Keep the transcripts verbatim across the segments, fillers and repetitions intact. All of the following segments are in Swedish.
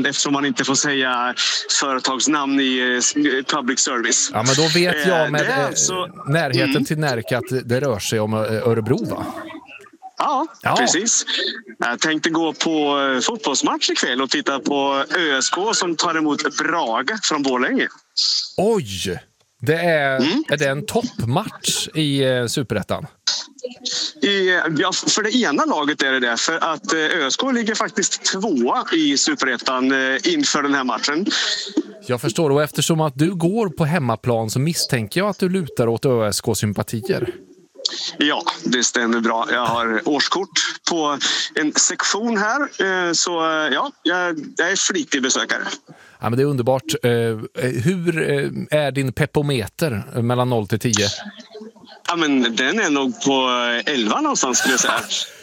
eftersom man inte får säga företagsnamn i public service. Ja, men då vet jag med eh, så, närheten mm. till Närke att det rör sig om Örebro, va? Ja, ja, precis. Jag tänkte gå på fotbollsmatch ikväll och titta på ÖSK som tar emot Braga från Borlänge. Oj! Det är, mm. är det en toppmatch i eh, Superettan? I, ja, för det ena laget är det det. För att eh, ÖSK ligger faktiskt tvåa i Superettan eh, inför den här matchen. Jag förstår, och eftersom att du går på hemmaplan så misstänker jag att du lutar åt ÖSK-sympatier. Ja, det stämmer bra. Jag har årskort på en sektion här. Så ja, jag är flitig besökare. Ja, men det är underbart. Hur är din pepometer mellan noll till tio? Ja, men den är nog på elva någonstans skulle jag säga.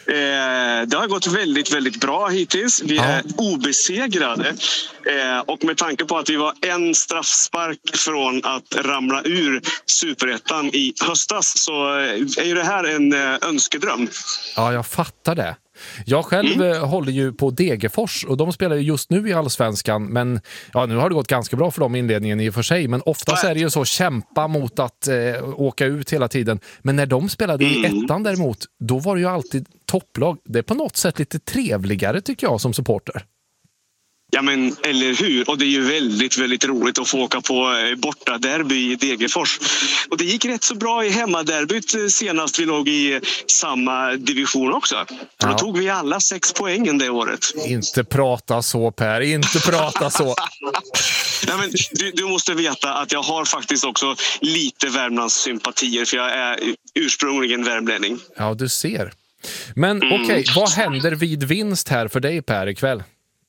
Det har gått väldigt, väldigt bra hittills. Vi är ja. obesegrade. Och med tanke på att vi var en straffspark från att ramla ur Superettan i höstas så är ju det här en önskedröm. Ja, jag fattar det. Jag själv mm. håller ju på Degerfors och de spelar ju just nu i Allsvenskan, men ja, nu har det gått ganska bra för dem i inledningen i och för sig, men oftast är det ju så kämpa mot att eh, åka ut hela tiden. Men när de spelade i mm. ettan däremot, då var det ju alltid topplag. Det är på något sätt lite trevligare tycker jag som supporter. Ja, men eller hur? Och det är ju väldigt, väldigt roligt att få åka på borta derby i Degerfors. Och det gick rätt så bra i hemmaderbyt senast vi låg i samma division också. Ja. Då tog vi alla sex poängen det året. Inte prata så, Per. Inte prata så. Ja, men du, du måste veta att jag har faktiskt också lite Värmlands sympatier för jag är ursprungligen värmlänning. Ja, du ser. Men mm. okej, okay, vad händer vid vinst här för dig, Per, ikväll?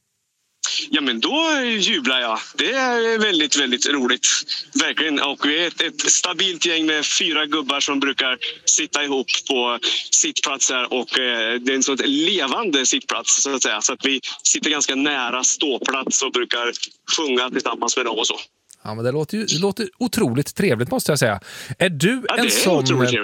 Ja, men då jublar jag. Det är väldigt, väldigt roligt. Verkligen. Och vi är ett, ett stabilt gäng med fyra gubbar som brukar sitta ihop på sittplatser. Och eh, det är en sån levande sittplats så att säga. Så att vi sitter ganska nära ståplats och brukar sjunga tillsammans med dem och så. Ja, men det låter ju det låter otroligt trevligt måste jag säga. Är du ja, en sån...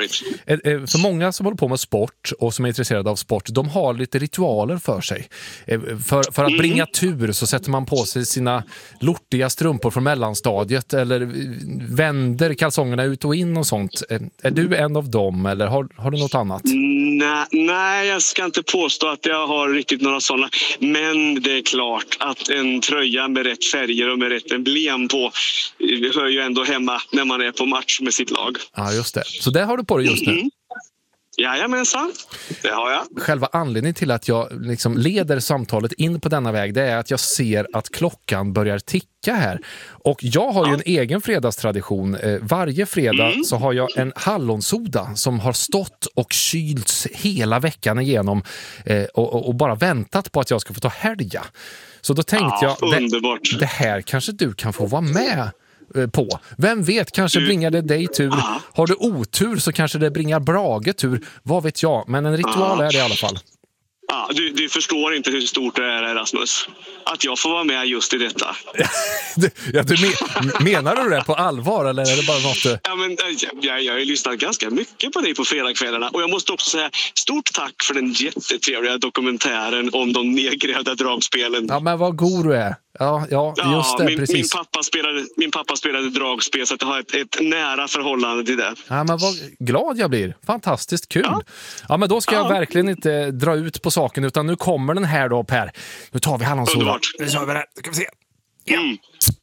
Är, för många som håller på med sport och som är intresserade av sport, de har lite ritualer för sig. För, för att mm. bringa tur så sätter man på sig sina lortiga strumpor från mellanstadiet eller vänder kalsongerna ut och in och sånt. Är du en av dem eller har, har du något annat? Nej, nej, jag ska inte påstå att jag har riktigt några sådana. Men det är klart att en tröja med rätt färger och med rätt emblem på hör ju ändå hemma när man är på match med sitt lag. Ja, just det. Så det har du på dig just nu? Mm. Jajamensan, det har jag. Själva anledningen till att jag liksom leder samtalet in på denna väg, det är att jag ser att klockan börjar ticka här. Och jag har ju ja. en egen fredagstradition. Varje fredag mm. så har jag en hallonsoda som har stått och kylts hela veckan igenom och, och, och bara väntat på att jag ska få ta helga. Så då tänkte ja, jag, det, det här kanske du kan få vara med på. Vem vet, kanske du... bringar det dig tur. Aha. Har du otur så kanske det bringar Brage tur. Vad vet jag, men en ritual Aha. är det i alla fall. Ja, du, du förstår inte hur stort det är, Rasmus. Att jag får vara med just i detta. du, ja, du men, menar du det på allvar eller är det bara något du... Ja, men, jag, jag har ju lyssnat ganska mycket på dig på fredagskvällarna. Och jag måste också säga stort tack för den jättetrevliga dokumentären om de nedgrävda dragspelen. Ja, men vad god du är. Ja, ja, just det, ja, min, precis. Min pappa, spelade, min pappa spelade dragspel så att jag har ett, ett nära förhållande till det. Ja, men vad glad jag blir. Fantastiskt kul. Ja, ja men då ska ja. jag verkligen inte dra ut på saken utan nu kommer den här då, Per. Nu tar vi hallonsoda. Underbart. Nu kör vi det. Ska vi se. Ja. Mm.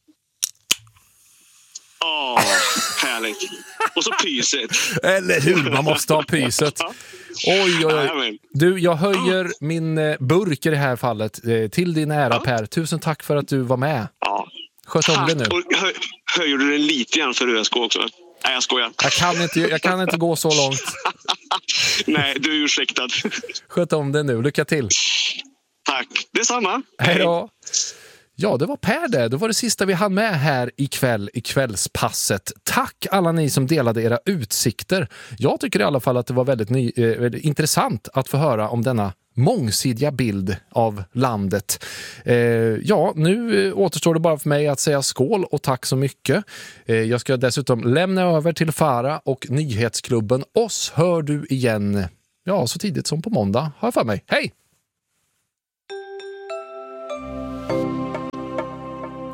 Åh, härligt. Och så pyset. Eller hur, man måste ha pyset. Oj, oj, oj. Du, jag höjer min burk i det här fallet till din ära, Per. Tusen tack för att du var med. Ja. Sköt om det nu. Och hö- höjer du den lite grann för ÖSK också? Nej, jag skojar. Jag kan inte, jag kan inte gå så långt. Nej, du är ursäktad. Sköt om det nu. Lycka till. Tack. Detsamma. Hej då. Ja, det var Per det. Det var det sista vi hann med här ikväll i kvällspasset. Tack alla ni som delade era utsikter. Jag tycker i alla fall att det var väldigt ny, eh, intressant att få höra om denna mångsidiga bild av landet. Eh, ja, nu eh, återstår det bara för mig att säga skål och tack så mycket. Eh, jag ska dessutom lämna över till Farah och nyhetsklubben. Oss hör du igen, ja, så tidigt som på måndag, har jag för mig. Hej!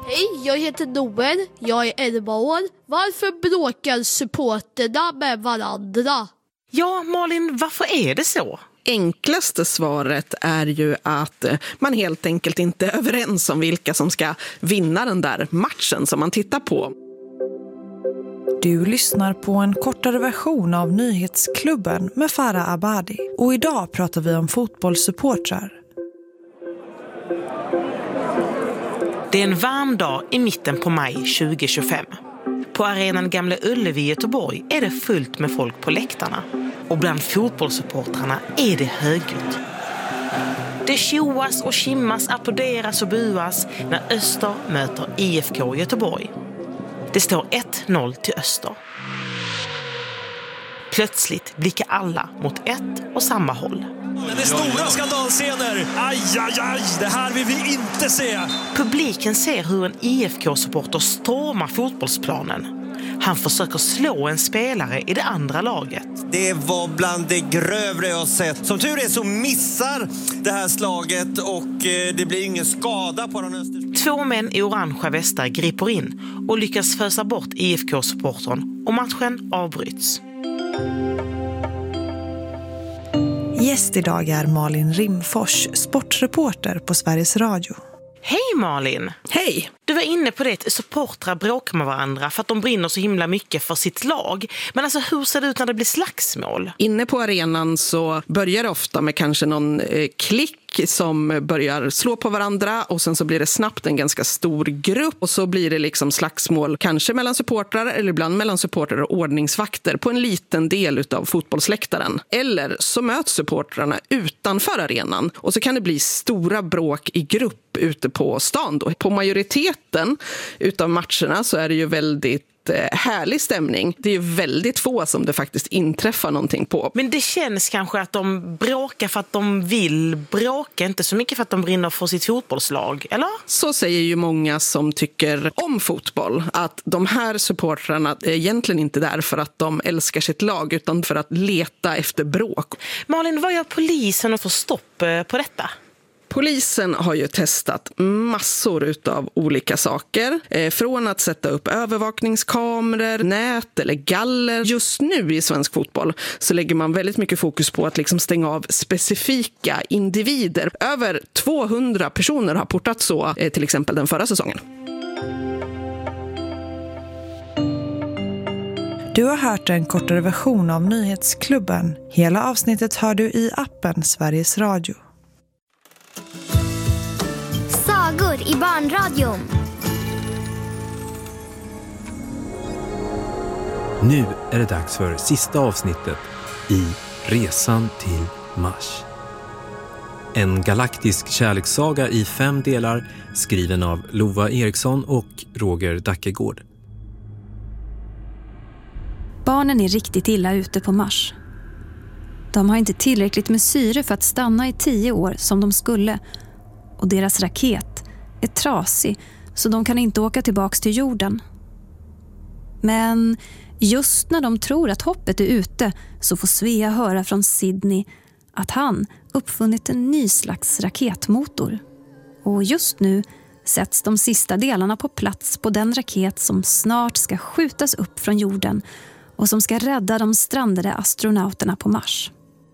Hej, jag heter Noel. Jag är elva år. Varför bråkar supporterna med varandra? Ja, Malin, varför är det så? Enklaste svaret är ju att man helt enkelt inte är överens om vilka som ska vinna den där matchen som man tittar på. Du lyssnar på en kortare version av Nyhetsklubben med Farah Abadi. Och idag pratar vi om fotbollssupportrar. Det är en varm dag i mitten på maj tjugo tjugofem. På arenan Gamla Ullevi i Göteborg är det fullt med folk på läktarna. Och bland fotbollssupportrarna är det högljutt. Det tjoas och kimmas, applåderas och buas när Öster möter I F K Göteborg. Det står ett noll till Öster. Plötsligt blickar alla mot ett och samma håll. Det är stora skandalscener. Aj, aj, aj. Det här vill vi inte se. Publiken ser hur en I F K-supporter stormar fotbollsplanen. Han försöker slå en spelare i det andra laget. Det var bland det grövre jag sett. Som tur är så missar det här slaget och det blir ingen skada på den öster. Två män i orangea västar griper in och lyckas fösa bort I F K-supportern och matchen avbryts. Gäst idag är Malin Rimfors, sportreporter på Sveriges Radio. Hej Malin! Hej! Du var inne på det, supportrar bråkar med varandra för att de brinner så himla mycket för sitt lag. Men alltså, hur ser det ut när det blir slagsmål? Inne på arenan så börjar det ofta med kanske någon eh, klick som börjar slå på varandra och sen så blir det snabbt en ganska stor grupp och så blir det liksom slagsmål kanske mellan supportrar eller ibland mellan supportrar och ordningsvakter på en liten del utav fotbollsläktaren. Eller så möts supportrarna utanför arenan och så kan det bli stora bråk i grupp ute på stan då. På majoriteten utav matcherna så är det ju väldigt härlig stämning. Det är ju väldigt få som det faktiskt inträffar någonting på. Men det känns kanske att de bråkar för att de vill bråka, inte så mycket för att de brinner för sitt fotbollslag, eller? Så säger ju många som tycker om fotboll, att de här supportrarna är egentligen inte där för att de älskar sitt lag utan för att leta efter bråk. Malin, vad gör polisen att få stopp på detta? Polisen har ju testat massor utav olika saker. Eh, från att sätta upp övervakningskameror, nät eller galler. Just nu i svensk fotboll så lägger man väldigt mycket fokus på att liksom stänga av specifika individer. Över tvåhundra personer har portat så eh, till exempel den förra säsongen. Du har hört en kortare version av Nyhetsklubben. Hela avsnittet hör du i appen Sveriges Radio. Sagor i barnradion. Nu är det dags för sista avsnittet i Resan till Mars. En galaktisk kärlekssaga i fem delar skriven av Lova Eriksson och Roger Dackegård. Barnen är riktigt illa ute på Mars. De har inte tillräckligt med syre för att stanna i tio år som de skulle. Och deras raket är trasig så de kan inte åka tillbaks till jorden. Men just när de tror att hoppet är ute så får Svea höra från Sydney att han uppfunnit en ny slags raketmotor. Och just nu sätts de sista delarna på plats på den raket som snart ska skjutas upp från jorden och som ska rädda de strandade astronauterna på Mars.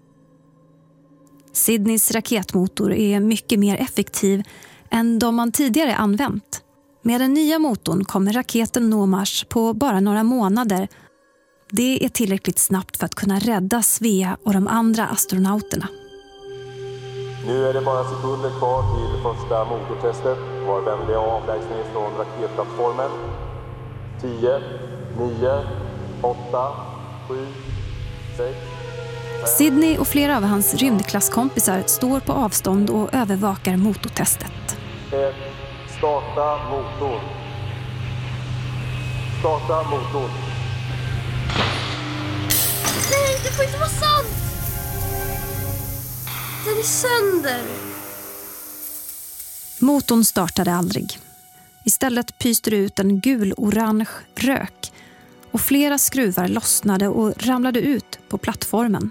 Sydneys raketmotor är mycket mer effektiv än de man tidigare använt. Med den nya motorn kommer raketen nå Mars på bara några månader. Det är tillräckligt snabbt för att kunna rädda Svea och de andra astronauterna. Nu är det bara sekunder kvar till första motortestet. Var vänliga avlägsna från raketplattformen. tio, nio, åtta, sju, sex... Sydney och flera av hans rymdklasskompisar står på avstånd och övervakar motortestet. ett. Starta motorn. Starta motorn. Nej, det får inte vara sant! Den är sönder. Motorn startade aldrig. Istället pyste det ut en gul-orange rök och flera skruvar lossnade och ramlade ut på plattformen.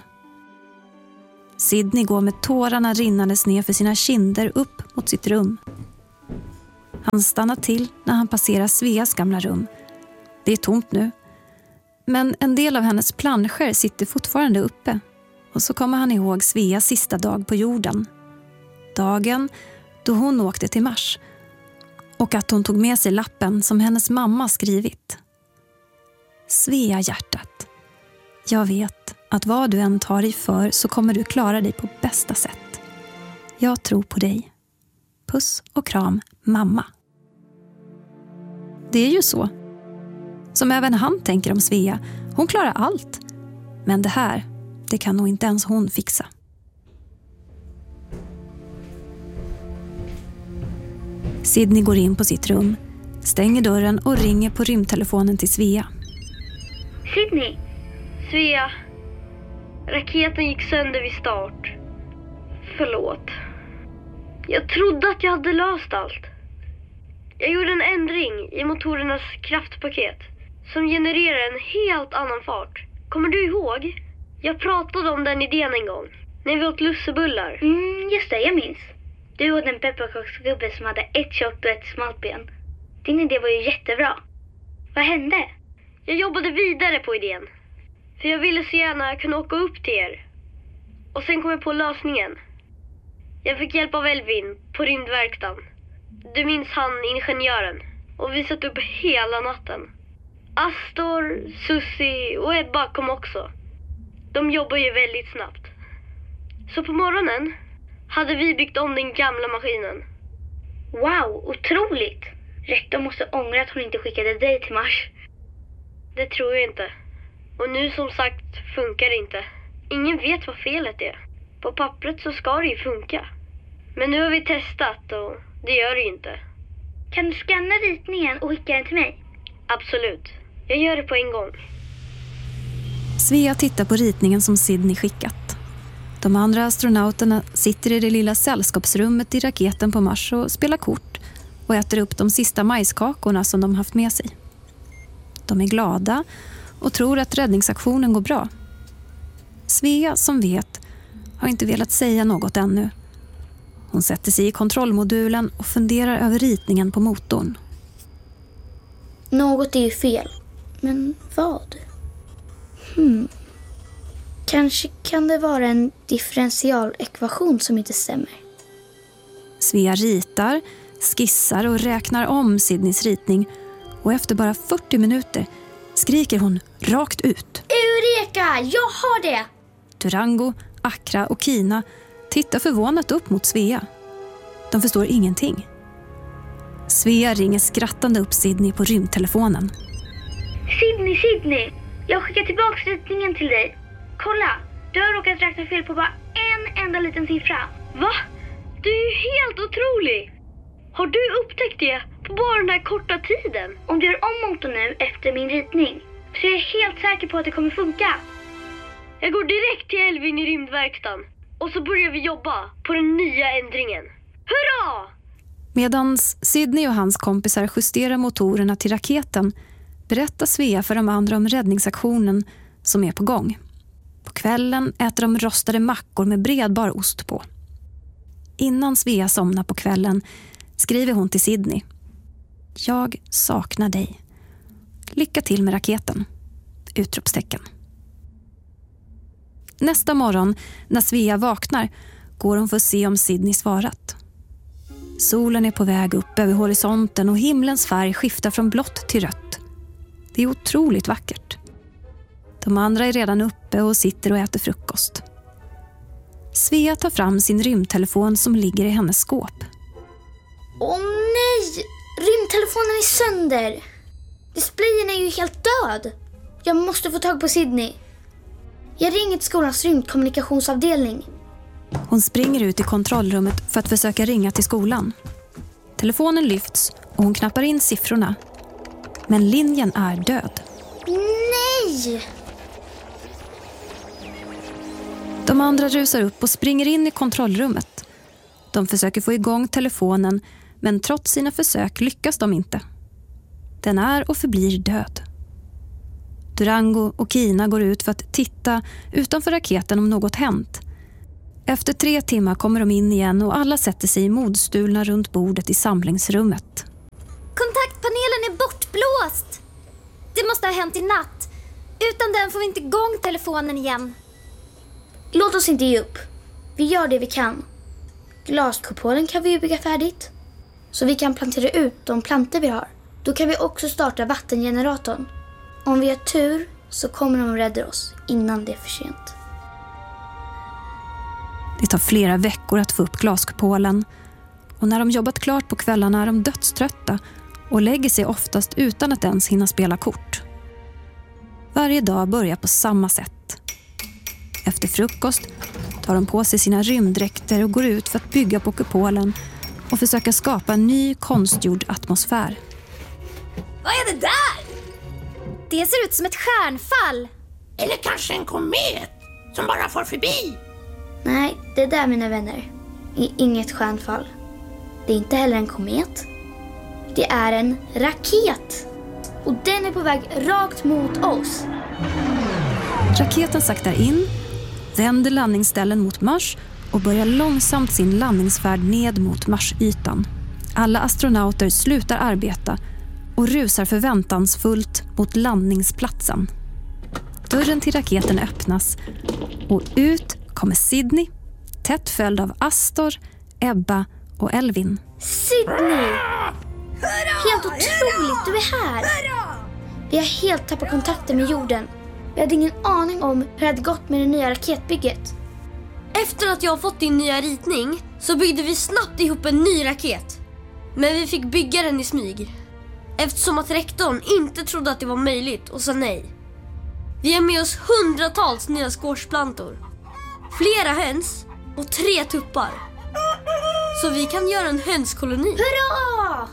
Sydney går med tårarna rinnandes ner för sina kinder upp mot sitt rum. Han stannar till när han passerar Sveas gamla rum. Det är tomt nu. Men en del av hennes planscher sitter fortfarande uppe. Och så kommer han ihåg Sveas sista dag på jorden. Dagen då hon åkte till Mars. Och att hon tog med sig lappen som hennes mamma skrivit. Svea hjärtat. Jag vet att vad du än tar dig för så kommer du klara dig på bästa sätt. Jag tror på dig. Puss och kram, mamma. Det är ju så. Som även han tänker om Svea. Hon klarar allt. Men det här, det kan nog inte ens hon fixa. Sydney går in på sitt rum, stänger dörren och ringer på rymdtelefonen till Svea. Sydney, Svea, raketen gick sönder vid start. Förlåt. Jag trodde att jag hade löst allt. Jag gjorde en ändring i motorernas kraftpaket som genererar en helt annan fart. Kommer du ihåg? Jag pratade om den idén en gång, när vi åt lussebullar. Mm, just det, jag minns. Du och den pepparkaksgubben som hade ett kött och ett smaltben. Din idé var ju jättebra. Vad hände? Jag jobbade vidare på idén. För jag ville så gärna kunna åka upp till er. Och sen kom jag på lösningen. Jag fick hjälp av Elvin på rymdverkstaden. Du minns han, ingenjören. Och vi satt upp hela natten. Astor, Susie och Ebba kom också. De jobbar ju väldigt snabbt. Så på morgonen hade vi byggt om den gamla maskinen. Wow, otroligt! Rektor måste ångra att hon inte skickade dig till Mars. Det tror jag inte. Och nu som sagt funkar det inte. Ingen vet vad felet är. På pappret så ska det ju funka. Men nu har vi testat och det gör det ju inte. Kan du scanna ritningen och skicka den till mig? Absolut. Jag gör det på en gång. Svea tittar på ritningen som Sydney skickat. De andra astronauterna sitter i det lilla sällskapsrummet i raketen på Mars och spelar kort och äter upp de sista majskakorna som de haft med sig. De är glada och tror att räddningsaktionen går bra. Svea, som vet, har inte velat säga något ännu. Hon sätter sig i kontrollmodulen och funderar över ritningen på motorn. Något är ju fel. Men vad? Hmm. Kanske kan det vara en differentialekvation som inte stämmer. Svea ritar, skissar och räknar om Sydneys ritning. Och efter bara fyrtio minuter skriker hon rakt ut. Eureka! Jag har det! Durango, Akra och Kina tittar förvånat upp mot Svea. De förstår ingenting. Svea ringer skrattande upp Sydney på rymdtelefonen. Sydney, Sydney! Jag skickar tillbaka ritningen till dig. Kolla, du har råkat räkna fel på bara en enda liten siffra. Va? Du är ju helt otrolig! Har du upptäckt det på bara den här korta tiden? Om du gör om motorn nu efter min ritning så är jag helt säker på att det kommer funka. Jag går direkt till Elvin i rymdverkstaden och så börjar vi jobba på den nya ändringen. Hurra! Medan Sydney och hans kompisar justerar motorerna till raketen berättar Svea för de andra om räddningsaktionen som är på gång. På kvällen äter de rostade mackor med bredbar ost på. Innan Svea somnar på kvällen skriver hon till Sydney. Jag saknar dig. Lycka till med raketen. Utropstecken. Nästa morgon när Svea vaknar går hon för att se om Sydney svarat. Solen är på väg upp över horisonten och himlens färg skiftar från blått till rött. Det är otroligt vackert. De andra är redan uppe och sitter och äter frukost. Svea tar fram sin rymdtelefon som ligger i hennes skåp. Åh nej! Rymdtelefonen är sönder. Displayen är ju helt död. Jag måste få tag på Sydney. Jag ringer till skolans rymdkommunikationsavdelning. Hon springer ut i kontrollrummet för att försöka ringa till skolan. Telefonen lyfts och hon knappar in siffrorna. Men linjen är död. Nej! De andra rusar upp och springer in i kontrollrummet. De försöker få igång telefonen, men trots sina försök lyckas de inte. Den är och förblir död. Durango och Kina går ut för att titta utanför raketen om något hänt. Efter tre timmar kommer de in igen och alla sätter sig i modstulna runt bordet i samlingsrummet. panelen är bortblåst. Det måste ha hänt i natt. Utan den får vi inte igång telefonen igen. Låt oss inte ge upp. Vi gör det vi kan. Glaskupolen kan vi ju bygga färdigt. Så vi kan plantera ut de plantor vi har. Då kan vi också starta vattengeneratorn. Om vi har tur så kommer de rädda oss innan det är för sent. Det tar flera veckor att få upp glaskupolen. Och när de jobbat klart på kvällarna är de dödströtta och lägger sig oftast utan att ens hinna spela kort. Varje dag börjar på samma sätt. Efter frukost tar de på sig sina rymddräkter och går ut för att bygga på kupolen och försöka skapa en ny konstgjord atmosfär. Vad är det där? Det ser ut som ett stjärnfall. Eller kanske en komet som bara får förbi. Nej, det där mina vänner är inget stjärnfall. Det är inte heller en komet. Det är en raket. Och den är på väg rakt mot oss. Raketen saktar in, vänder landningsställen mot Mars och börjar långsamt sin landningsfärd ned mot Marsytan. Alla astronauter slutar arbeta och rusar förväntansfullt mot landningsplatsen. Dörren till raketen öppnas och ut kommer Sydney, tätt följd av Astor, Ebba och Elvin. Sydney! Helt otroligt, du är här! Vi har helt tappat kontakten med jorden. Vi hade ingen aning om hur det hade gått med det nya raketbygget. Efter att jag fått din nya ritning så byggde vi snabbt ihop en ny raket. Men vi fick bygga den i smyg. Eftersom att rektorn inte trodde att det var möjligt och sa nej. Vi har med oss hundratals nya squashplantor. Flera höns och tre tuppar. Så vi kan göra en hönskoloni. Hurra!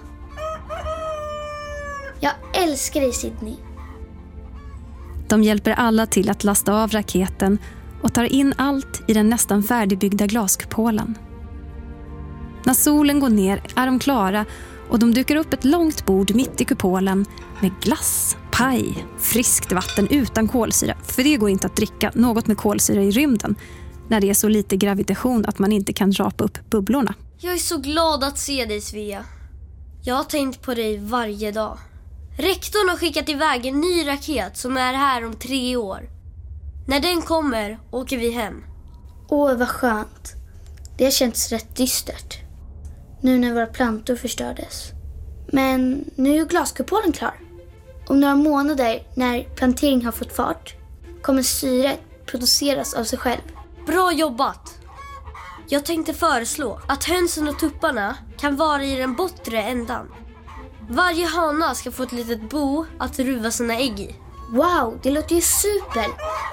Jag älskar dig, Sydney. De hjälper alla till att lasta av raketen och tar in allt i den nästan färdigbyggda glaskupolen. När solen går ner är de klara och de dukar upp ett långt bord mitt i kupolen med glass, paj, friskt vatten utan kolsyra. För det går inte att dricka något med kolsyra i rymden när det är så lite gravitation att man inte kan rapa upp bubblorna. Jag är så glad att se dig, Svea. Jag har tänkt på dig varje dag. Rektorn har skickat iväg en ny raket som är här om tre år. När den kommer åker vi hem. Åh, vad skönt. Det har känts rätt dystert. Nu när våra plantor förstördes. Men nu är glaskupolen klar. Om några månader, när plantering har fått fart, kommer syret produceras av sig själv. Bra jobbat! Jag tänkte föreslå att hönsen och tupparna kan vara i den bortre ändan. Varje hana ska få ett litet bo att ruva sina ägg i. Wow, det låter ju super!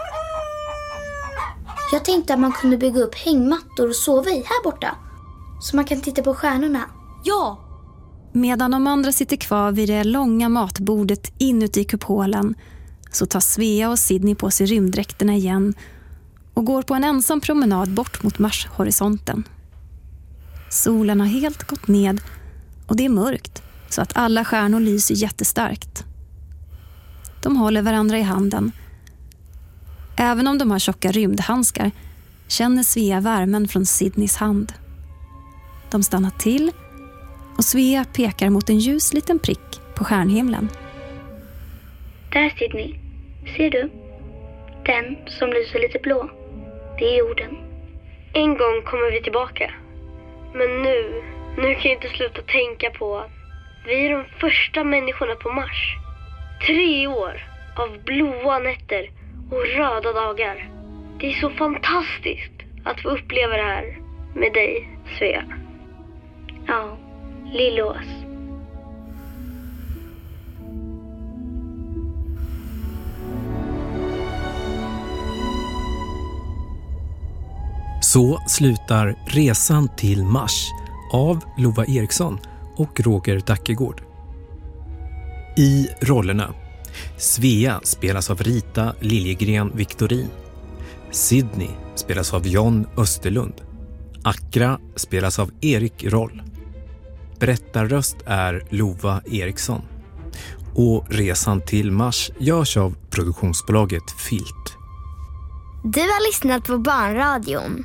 Jag tänkte att man kunde bygga upp hängmattor och sova i här borta. Så man kan titta på stjärnorna. Ja! Medan de andra sitter kvar vid det långa matbordet inuti kupolen så tar Svea och Sydney på sig rymddräkterna igen och går på en ensam promenad bort mot Marshorisonten. Solen har helt gått ned och det är mörkt så att alla stjärnor lyser jättestarkt. De håller varandra i handen. Även om de har tjocka rymdhandskar känner Svea värmen från Sydneys hand. De stannar till och Svea pekar mot en ljus liten prick på stjärnhimlen. Där, Sydney. Ser du? Den som lyser lite blå. Det är jorden. En gång kommer vi tillbaka. Men nu, nu kan jag inte sluta tänka på att vi är de första människorna på Mars. Tre år av blåa nätter och röda dagar. Det är så fantastiskt att få uppleva det här med dig, Svea. Ja, Lillås. Så slutar Resan till Mars av Lova Eriksson och Roger Dackegård. I rollerna: Svea spelas av Rita Liljegren Victorin. Sydney spelas av John Österlund. Akra spelas av Erik Roll. Berättarröst är Lova Eriksson. Och Resan till Mars görs av produktionsbolaget Filt. Du har lyssnat på Barnradion.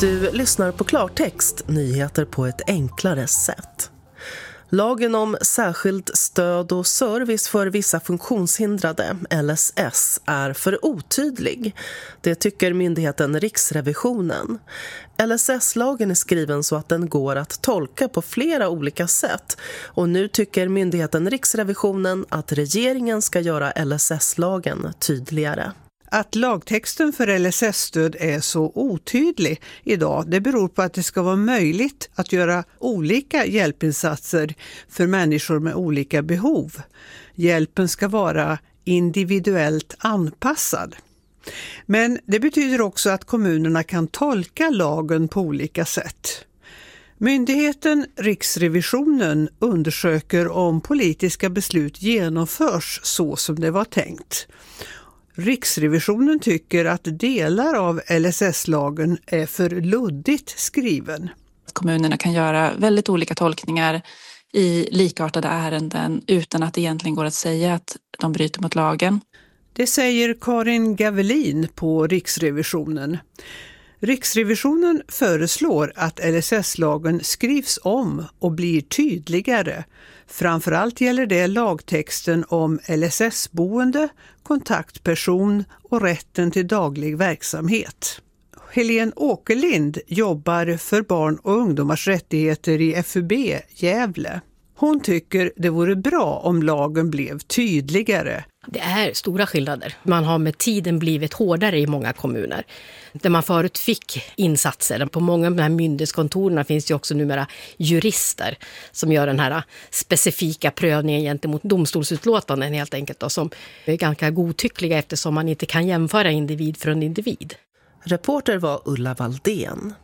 Du lyssnar på Klartext, nyheter på ett enklare sätt. Lagen om särskilt stöd och service för vissa funktionshindrade, L S S, är för otydlig. Det tycker myndigheten Riksrevisionen. L S S-lagen är skriven så att den går att tolka på flera olika sätt. Och nu tycker myndigheten Riksrevisionen att regeringen ska göra L S S-lagen tydligare. Att lagtexten för L S S-stöd är så otydlig idag, det beror på att det ska vara möjligt att göra olika hjälpinsatser för människor med olika behov. Hjälpen ska vara individuellt anpassad. Men det betyder också att kommunerna kan tolka lagen på olika sätt. Myndigheten Riksrevisionen undersöker om politiska beslut genomförs så som det var tänkt. Riksrevisionen tycker att delar av L S S-lagen är för luddigt skriven. Kommunerna kan göra väldigt olika tolkningar i likartade ärenden utan att det egentligen går att säga att de bryter mot lagen. Det säger Karin Gavelin på Riksrevisionen. Riksrevisionen föreslår att L S S-lagen skrivs om och blir tydligare. Framförallt gäller det lagtexten om L S S-boende, kontaktperson och rätten till daglig verksamhet. Helene Åkerlind jobbar för barn- och ungdomars rättigheter i F U B Gävle. Hon tycker det vore bra om lagen blev tydligare. Det är stora skillnader. Man har med tiden blivit hårdare i många kommuner. Där man förut fick insatser. På många av de här myndighetskontorerna finns det också numera jurister som gör den här specifika prövningen gentemot domstolsutlåtanden helt enkelt. Då, som är ganska godtyckliga eftersom man inte kan jämföra individ från individ. Reporter var Ulla Valdén.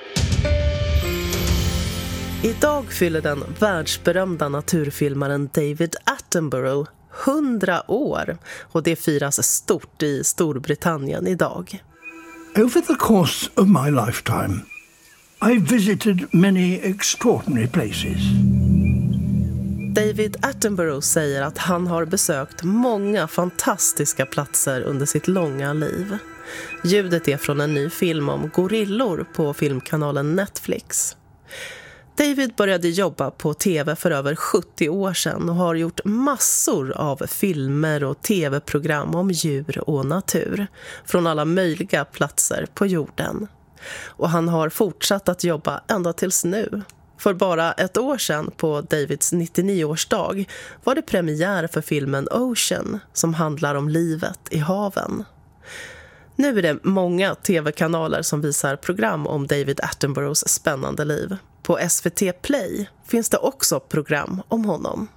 Idag fyller den världsberömda naturfilmaren David Attenborough hundra år och det firas stort i Storbritannien idag. Over the course of my lifetime, I visited many extraordinary places. David Attenborough säger att han har besökt många fantastiska platser under sitt långa liv. Ljudet är från en ny film om gorillor på filmkanalen Netflix. David började jobba på tv för över sjuttio år sedan och har gjort massor av filmer och tv-program om djur och natur från alla möjliga platser på jorden. Och han har fortsatt att jobba ända tills nu. För bara ett år sedan på Davids nittionio-årsdag var det premiär för filmen Ocean som handlar om livet i haven. Nu är det många tv-kanaler som visar program om David Attenboroughs spännande liv. På S V T Play finns det också program om honom.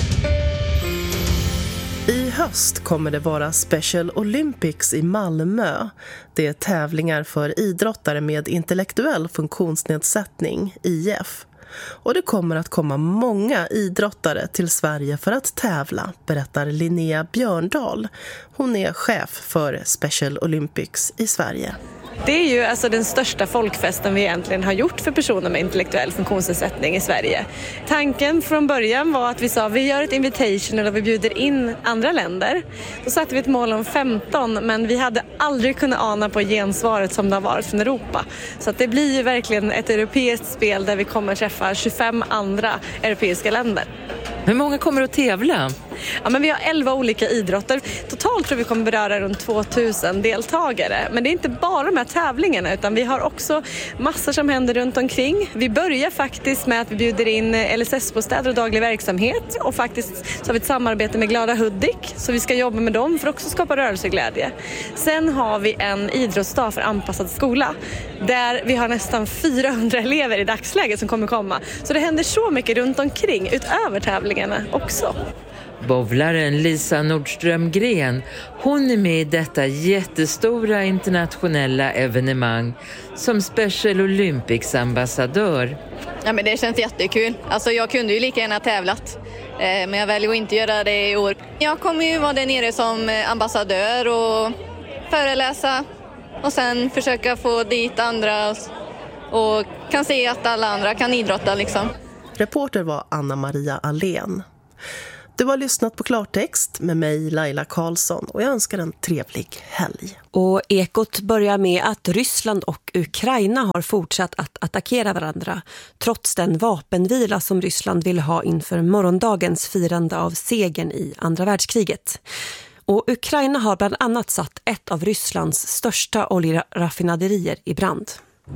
I höst kommer det vara Special Olympics i Malmö. Det är tävlingar för idrottare med intellektuell funktionsnedsättning, I F. Och det kommer att komma många idrottare till Sverige för att tävla, berättar Linnea Björndal. Hon är chef för Special Olympics i Sverige. Det är ju alltså den största folkfesten vi egentligen har gjort för personer med intellektuell funktionsnedsättning i Sverige. Tanken från början var att vi sa vi gör ett invitation och vi bjuder in andra länder. Då satte vi ett mål om femton, men vi hade aldrig kunnat ana på gensvaret som det har varit från Europa. Så att det blir ju verkligen ett europeiskt spel där vi kommer träffa tjugofem andra europeiska länder. Hur många kommer att tävla? Ja, men vi har elva olika idrotter. Totalt tror vi kommer beröra runt tvåtusen deltagare. Men det är inte bara de här tävlingarna utan vi har också massor som händer runt omkring. Vi börjar faktiskt med att vi bjuder in L S S-bostäder och daglig verksamhet. Och faktiskt så har vi ett samarbete med Glada Hudik. Så vi ska jobba med dem för att också skapa rörelseglädje. Sen har vi en idrottsdag för anpassad skola. Där vi har nästan fyrahundra elever i dagsläget som kommer komma. Så det händer så mycket runt omkring utöver tävlingarna också. Bowlaren Lisa Nordström-Gren, hon är med i detta jättestora internationella evenemang som Special Olympics ambassadör. Ja, men det känns jättekul. Alltså, jag kunde ju lika gärna tävlat, men jag väljer att inte göra det i år. Jag kommer ju vara där nere som ambassadör och föreläsa och sen försöka få dit andra och kan se att alla andra kan idrotta liksom. Reporter var Anna Maria Allén. Du har lyssnat på Klartext med mig, Laila Karlsson, och jag önskar en trevlig helg. Och Ekot börjar med att Ryssland och Ukraina har fortsatt att attackera varandra trots den vapenvila som Ryssland vill ha inför morgondagens firande av segern i andra världskriget. Och Ukraina har bland annat satt ett av Rysslands största oljeraffinaderier i brand.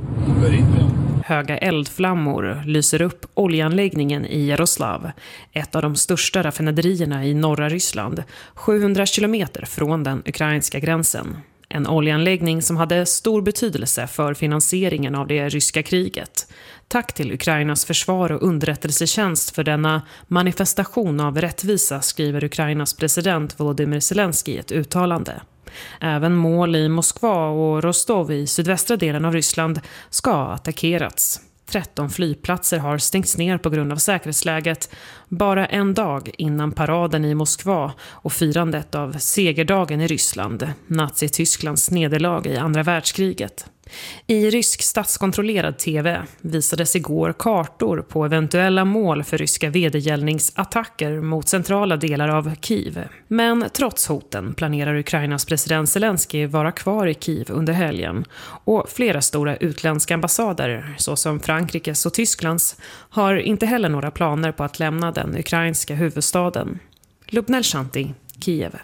Höga eldflammor lyser upp oljeanläggningen i Jaroslav, ett av de största raffinaderierna i norra Ryssland, sjuhundra kilometer från den ukrainska gränsen. En oljeanläggning som hade stor betydelse för finansieringen av det ryska kriget. Tack till Ukrainas försvar och underrättelsetjänst för denna manifestation av rättvisa, skriver Ukrainas president Volodymyr Zelensky i ett uttalande. Även mål i Moskva och Rostov i sydvästra delen av Ryssland ska ha attackerats. tretton flygplatser har stängts ner på grund av säkerhetsläget bara en dag innan paraden i Moskva och firandet av segerdagen i Ryssland, Nazi-Tysklands nederlag i andra världskriget. I rysk statskontrollerad tv visades igår kartor på eventuella mål för ryska vedergällningsattacker mot centrala delar av Kiev. Men trots hoten planerar Ukrainas president Zelensky vara kvar i Kiev under helgen. Och flera stora utländska ambassader, såsom Frankrikes och Tysklands, har inte heller några planer på att lämna den ukrainska huvudstaden. Lubnel Shanti, Kiev.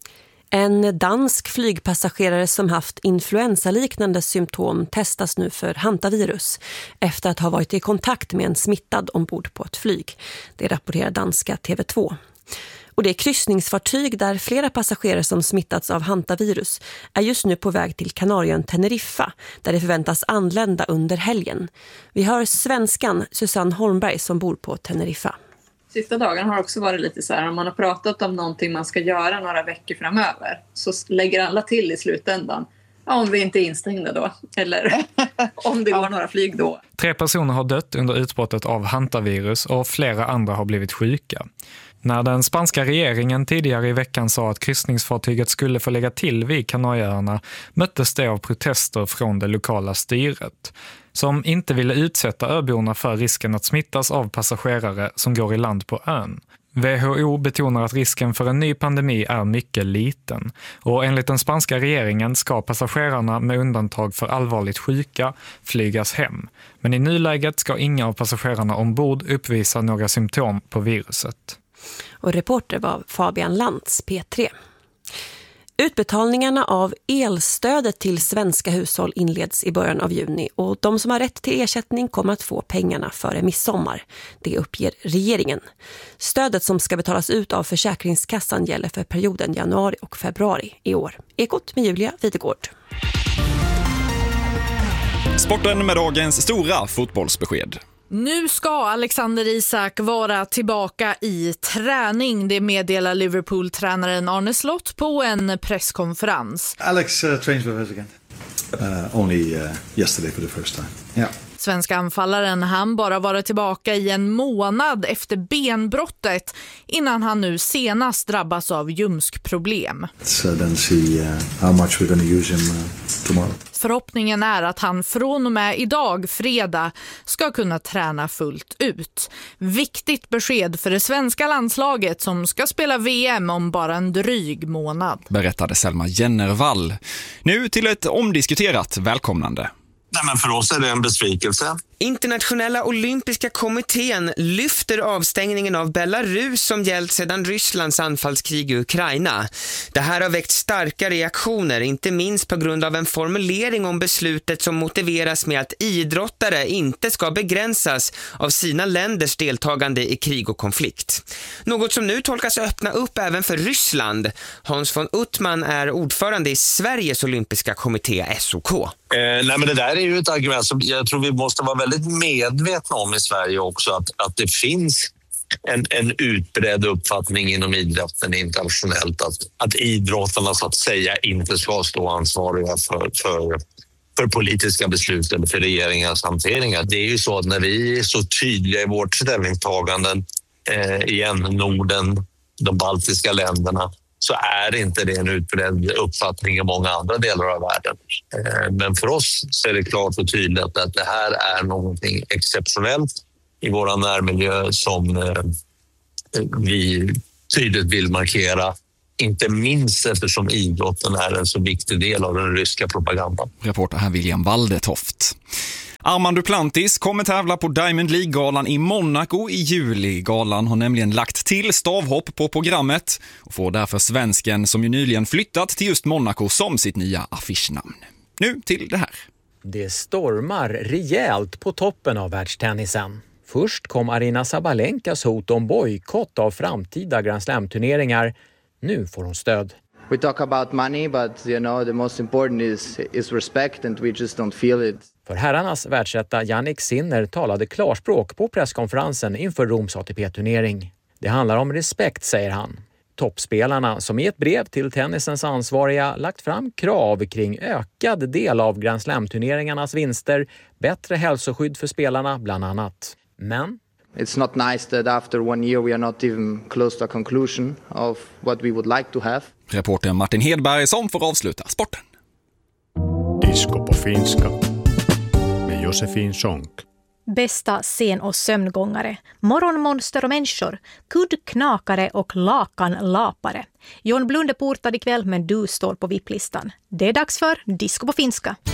En dansk flygpassagerare som haft influensaliknande symptom testas nu för hantavirus efter att ha varit i kontakt med en smittad ombord på ett flyg. Det rapporterar danska T V två. Och det kryssningsfartyg där flera passagerare som smittats av hantavirus är just nu på väg till Kanarien Teneriffa, där det förväntas anlända under helgen. Vi hör svenskan Susanne Holmberg som bor på Teneriffa. Sista dagen har också varit lite så här, om man har pratat om någonting man ska göra några veckor framöver, så lägger alla till i slutändan. Ja, om vi inte är instängda då, eller om det går några flyg då. Tre personer har dött under utbrottet av hantavirus och flera andra har blivit sjuka. När den spanska regeringen tidigare i veckan sa att kryssningsfartyget skulle få lägga till vid Kanarieöarna möttes det av protester från det lokala styret, som inte ville utsätta öborna för risken att smittas av passagerare som går i land på ön. W H O betonar att risken för en ny pandemi är mycket liten, och enligt den spanska regeringen ska passagerarna med undantag för allvarligt sjuka flygas hem. Men i nuläget ska inga av passagerarna ombord uppvisa några symptom på viruset. Och reporter var Fabian Lantz, P tre. Utbetalningarna av elstödet till svenska hushåll inleds i början av juni och de som har rätt till ersättning kommer att få pengarna före midsommar. Det uppger regeringen. Stödet som ska betalas ut av Försäkringskassan gäller för perioden januari och februari i år. Ekot med Julia Videgård. Sporten med dagens stora fotbollsbesked. Nu ska Alexander Isak vara tillbaka i träning. Det meddelar Liverpool-tränaren Arne Slott på en presskonferens. Alex uh, trains with us again. Uh, only uh, yesterday for the first time. Yeah. Svenska anfallaren han bara varit tillbaka i en månad efter benbrottet innan han nu senast drabbas av ljumskproblem. So then see uh, how much we're going to use him uh, tomorrow. Förhoppningen är att han från och med idag, fredag, ska kunna träna fullt ut. Viktigt besked för det svenska landslaget som ska spela V M om bara en dryg månad. Berättade Selma Jennervall. Nu till ett omdiskuterat välkomnande. Nej, men för oss är det en besvikelse. Internationella olympiska kommittén lyfter avstängningen av Belarus som gällt sedan Rysslands anfallskrig i Ukraina. Det här har väckt starka reaktioner, inte minst på grund av en formulering om beslutet som motiveras med att idrottare inte ska begränsas av sina länders deltagande i krig och konflikt. Något som nu tolkas öppna upp även för Ryssland. Hans von Uttman är ordförande i Sveriges olympiska kommitté S O K. Eh, nej men det där är ju ett argument som jag tror vi måste vara väldigt medvetna om i Sverige också, att, att det finns en, en utbredd uppfattning inom idrotten internationellt att, att idrottarna så att säga inte ska stå ansvariga för, för, för politiska beslut eller för regeringars hanteringar. Det är ju så att när vi är så tydliga i vårt ställningstaganden eh, igen, Norden, de baltiska länderna, så är inte det en utbredd uppfattning i många andra delar av världen. Men för oss så är det klart och tydligt att det här är någonting exceptionellt i vår närmiljö som vi tydligt vill markera. Inte minst eftersom idrotten är en så viktig del av den ryska propagandan. Reporter här William Waldetoft. Armand Duplantis kommer tävla på Diamond League-galan i Monaco i juli. Galan har nämligen lagt till stavhopp på programmet och får därför svensken som ju nyligen flyttat till just Monaco som sitt nya affischnamn. Nu till det här. Det stormar rejält på toppen av världstennisen. Först kom Arina Sabalenkas hot om bojkott av framtida Grand Slam-turneringar. Nu får hon stöd. We talk about money, but you know the most important is is respect, and we just don't feel it. För herrarnas världsetta Jannik Sinner talade klarspråk på presskonferensen inför Roms A T P-turnering. Det handlar om respekt, säger han. Toppspelarna som i ett brev till tennisens ansvariga lagt fram krav kring ökad del av Grand Slam-turneringarnas vinster, bättre hälsoskydd för spelarna bland annat. Men it's not nice that after one year we are not even close to a conclusion of what we would like to have. Reportern Martin Hedberg som får avsluta sporten. Disco på finska med Josefin Sonck. Bästa scen- och sömngångare, morgonmonster och människor, kuddknakare och lakanlapare. John Blund är portad ikväll, men du står på V I P-listan. Det är dags för Disco på finska.